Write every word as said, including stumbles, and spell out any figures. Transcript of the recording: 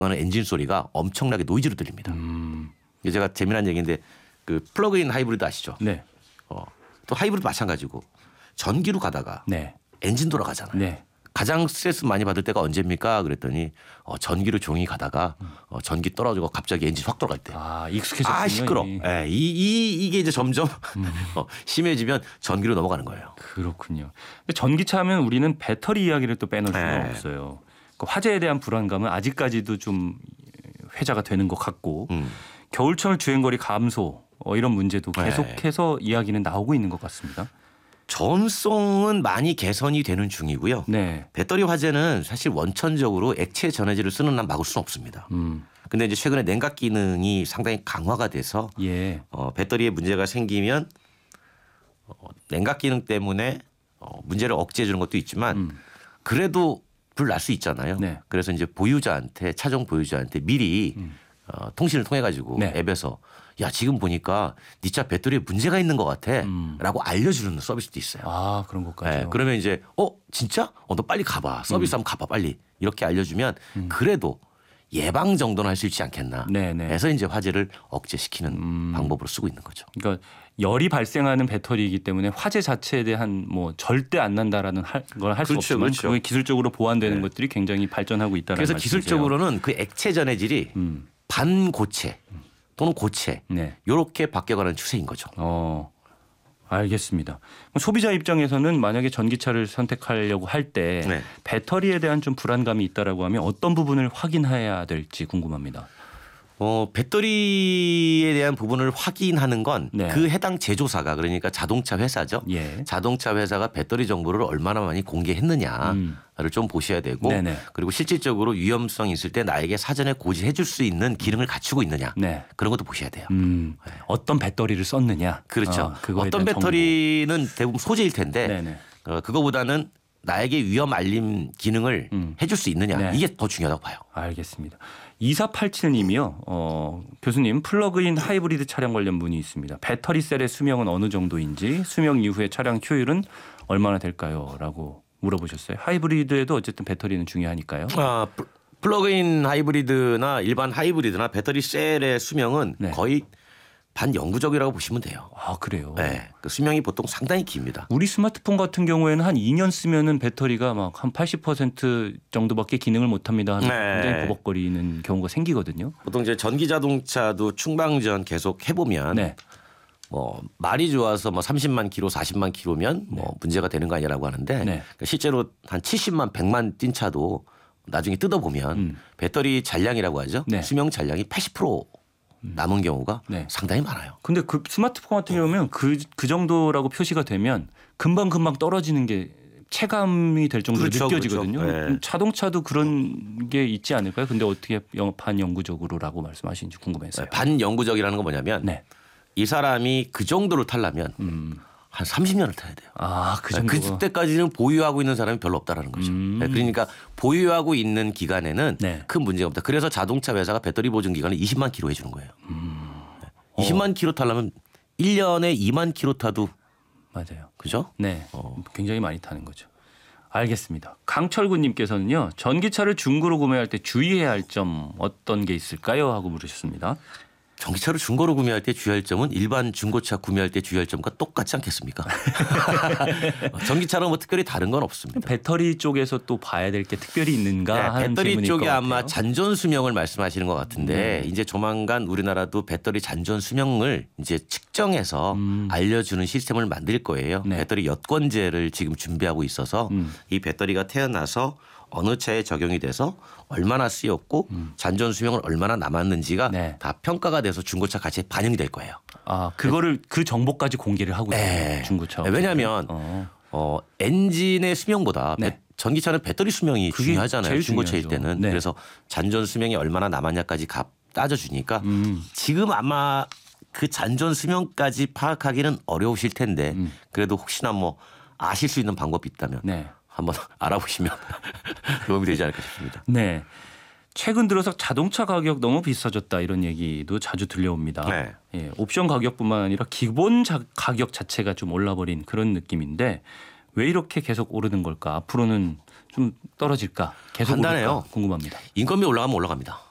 하는 엔진 소리가 엄청나게 노이즈로 들립니다. 음. 이게 제가 재미난 얘기인데 그 플러그인 하이브리드 아시죠? 네. 어, 또 하이브리드 마찬가지고 전기로 가다가 네. 엔진 돌아가잖아요. 네. 가장 스트레스 많이 받을 때가 언제입니까? 그랬더니 어, 전기로 종이 가다가 어, 전기 떨어지고 갑자기 엔진 확 돌아갈 때. 아, 익숙해졌군요. 아 시끄러. 이미. 예, 이, 이 이게 이제 점점 음. 어, 심해지면 전기로 넘어가는 거예요. 그렇군요. 근데 전기차 하면 우리는 배터리 이야기를 또 빼놓을 수가 네. 없어요. 그 화재에 대한 불안감은 아직까지도 좀 회자가 되는 것 같고 음. 겨울철 주행거리 감소 어, 이런 문제도 네. 계속해서 이야기는 나오고 있는 것 같습니다. 전송은 많이 개선이 되는 중이고요. 네. 배터리 화재는 사실 원천적으로 액체 전해질을 쓰는 한 막을 수는 없습니다. 음. 근데 이제 최근에 냉각 기능이 상당히 강화가 돼서 예. 어, 배터리에 문제가 생기면 어, 냉각 기능 때문에 어, 문제를 억제해 주는 것도 있지만 음. 그래도 불 날 수 있잖아요. 네. 그래서 이제 보유자한테 차종 보유자한테 미리 음. 어, 통신을 통해 가지고 네. 앱에서 야 지금 보니까 네 차 배터리에 문제가 있는 것 같아라고 음. 알려주는 서비스도 있어요. 아, 그런 것까지요. 네, 그러면 이제 어 진짜? 어 너 빨리 가봐. 서비스 한번 가봐 빨리. 이렇게 알려주면 음. 그래도 예방 정도는 할 수 있지 않겠나. 네네. 해서 이제 화재를 억제시키는 음. 방법으로 쓰고 있는 거죠. 그러니까 열이 발생하는 배터리이기 때문에 화재 자체에 대한 뭐 절대 안 난다라는 걸 할 수 그렇죠, 없지만 그렇죠. 그게 기술적으로 보완되는 네. 것들이 굉장히 발전하고 있다는 그래서 말씀이세요. 기술적으로는 그 액체 전해질이 음. 반고체 또는 고체 네. 이렇게 바뀌어가는 추세인 거죠. 어. 알겠습니다. 소비자 입장에서는 만약에 전기차를 선택하려고 할 때 네. 배터리에 대한 좀 불안감이 있다라고 하면 어떤 부분을 확인해야 될지 궁금합니다. 어, 배터리에 대한 부분을 확인하는 건 그 네. 해당 제조사가 그러니까 자동차 회사죠. 예. 자동차 회사가 배터리 정보를 얼마나 많이 공개했느냐를 음. 좀 보셔야 되고 네네. 그리고 실질적으로 위험성이 있을 때 나에게 사전에 고지해 줄 수 있는 기능을 갖추고 있느냐 네. 그런 것도 보셔야 돼요. 음. 어떤 배터리를 썼느냐. 그렇죠. 어, 그거에 어떤 대한 배터리는 대부분 소재일 텐데 정보. 네네. 어, 그거보다는 나에게 위험 알림 기능을 음. 해줄 수 있느냐 네. 이게 더 중요하다고 봐요. 알겠습니다. 이사팔칠 님이요. 어, 교수님 플러그인 하이브리드 차량 관련 문의 있습니다. 배터리 셀의 수명은 어느 정도인지 수명 이후에 차량 효율은 얼마나 될까요? 라고 물어보셨어요. 하이브리드에도 어쨌든 배터리는 중요하니까요. 아, 플- 플러그인 하이브리드나 일반 하이브리드나 배터리 셀의 수명은 네. 거의 반영구적이라고 보시면 돼요. 아 그래요? 네, 그 수명이 보통 상당히 깁니다. 우리 스마트폰 같은 경우에는 한 이 년 쓰면은 배터리가 막 한 팔십 퍼센트 정도밖에 기능을 못합니다 하면 네. 굉장히 버벅거리는 경우가 생기거든요. 보통 이제 전기 자동차도 충방전 계속 해보면 네. 뭐 말이 좋아서 뭐 삼십만 킬로, 사십만 킬로면 뭐 문제가 되는 거 아니라고 하는데 네. 그러니까 실제로 한 칠십만, 백만 뛴 차도 나중에 뜯어보면 음. 배터리 잔량이라고 하죠. 네. 수명 잔량이 팔십 퍼센트 남은 경우가 네. 상당히 많아요. 근데 그 스마트폰 같은 경우는 그, 그 정도라고 표시가 되면 금방금방 떨어지는 게 체감이 될 정도로 그렇죠, 느껴지거든요. 그렇죠. 네. 자동차도 그런 게 있지 않을까요? 근데 어떻게 영- 반영구적으로라고 말씀하시는지 궁금해서요. 반영구적이라는 건 뭐냐면 네. 이 사람이 그 정도를 타려면 음. 한 삼십 년을 타야 돼요. 아, 그 정도. 그때까지는 보유하고 있는 사람이 별로 없다라는 거죠. 음. 네, 그러니까 보유하고 있는 기간에는 네. 큰 문제가 없다. 그래서 자동차 회사가 배터리 보증 기간을 이십만 킬로 해주는 거예요. 음. 이십만 킬로 타려면 일 년에 이만 킬로 타도 맞아요. 그죠? 네. 어. 굉장히 많이 타는 거죠. 알겠습니다. 강철구님께서는요. 전기차를 중고로 구매할 때 주의해야 할 점 어떤 게 있을까요? 하고 물으셨습니다. 전기차를 중고로 구매할 때 주의할 점은 일반 중고차 구매할 때 주의할 점과 똑같지 않겠습니까? 전기차랑 뭐 특별히 다른 건 없습니다. 배터리 쪽에서 또 봐야 될 게 특별히 있는가 네, 하는 배터리 질문일 쪽에 것 아마 같아요. 잔존 수명을 말씀하시는 것 같은데 네. 이제 조만간 우리나라도 배터리 잔존 수명을 이제 측정해서 음. 알려주는 시스템을 만들 거예요. 네. 배터리 여권제를 지금 준비하고 있어서 음. 이 배터리가 태어나서 어느 차에 적용이 돼서 얼마나 쓰였고 잔존 수명을 얼마나 남았는지가 음. 네. 다 평가가 돼서 중고차 가치에 반영이 될 거예요. 아, 그거를 그 정보까지 공개를 하고 있어요. 네. 중고차. 왜냐하면 어. 어, 엔진의 수명보다 네. 배- 전기차는 배터리 수명이 그게 중요하잖아요. 제일 중고차일 중요하죠. 때는. 네. 그래서 잔존 수명이 얼마나 남았냐까지 값 따져주니까 음. 지금 아마 그 잔존 수명까지 파악하기는 어려우실 텐데 음. 그래도 혹시나 뭐 아실 수 있는 방법이 있다면 네. 한번 알아보시면 도움이 되지 않을까 싶습니다. 네. 최근 들어서 자동차 가격 너무 비싸졌다 이런 얘기도 자주 들려옵니다. 네. 예, 옵션 가격뿐만 아니라 기본 자, 가격 자체가 좀 올라버린 그런 느낌인데 왜 이렇게 계속 오르는 걸까? 앞으로는 좀 떨어질까? 계속 간단해요. 오를까? 궁금합니다. 인건비 올라가면 올라갑니다.